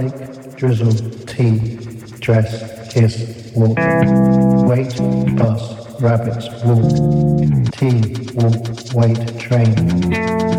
flake, drizzle, tea, dress, kiss, walk, wait, bus, rabbits, walk, tea, walk, wait, train.